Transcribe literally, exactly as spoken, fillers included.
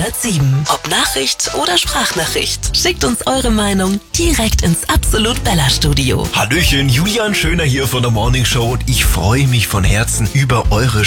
hundertsieben. Ob Nachricht oder Sprachnachricht, schickt uns eure Meinung direkt ins Absolut Bella Studio. Hallöchen, Julian Schöner hier von der Morning Show und ich freue mich von Herzen über eure